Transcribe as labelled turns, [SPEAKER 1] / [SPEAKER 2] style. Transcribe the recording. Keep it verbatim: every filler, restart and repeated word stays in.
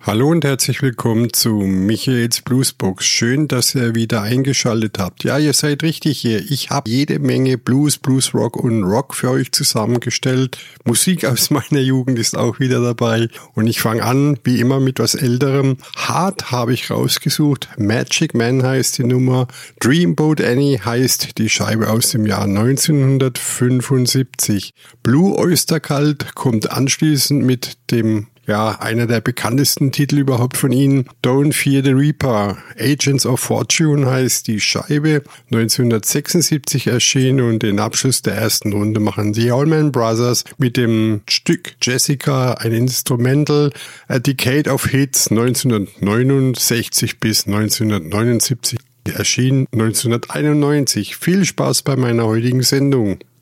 [SPEAKER 1] Hallo und herzlich willkommen zu Michaels Bluesbox. Schön, dass ihr wieder eingeschaltet habt. Ja, ihr seid richtig hier. Ich habe jede Menge Blues, Bluesrock und Rock für euch zusammengestellt. Musik aus meiner Jugend ist auch wieder dabei. Und ich fange an, wie immer, mit was Älterem. Hard habe ich rausgesucht. Magic Man heißt die Nummer. Dreamboat Annie heißt die Scheibe aus dem Jahr neunzehnhundertfünfundsiebzig. Blue Oyster Cult kommt anschließend mit dem Ja, einer der bekanntesten Titel überhaupt von ihnen, Don't Fear the Reaper. Agents of Fortune heißt die Scheibe, neunzehnhundertsechsundsiebzig erschienen, und den Abschluss der ersten Runde machen die Allman Brothers mit dem Stück Jessica, ein Instrumental, A Decade of Hits, neunzehnhundertneunundsechzig bis neunzehnhundertneunundsiebzig, erschienen neunzehnhunderteinundneunzig. Viel Spaß bei meiner heutigen Sendung.